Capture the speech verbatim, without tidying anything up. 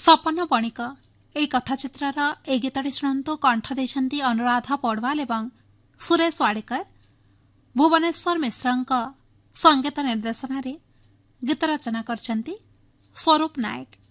सपन बणिक ए कथाचित्रर ए गीतटी शुणु कंठ देइछन्ति अनुराधा पौडवाल एवं सुरेश वाडेकर। भुवनेश्वर मिश्रଙ୍କ संगीत निर्देशन गीत रचना करछन्ति स्वरूप नायक।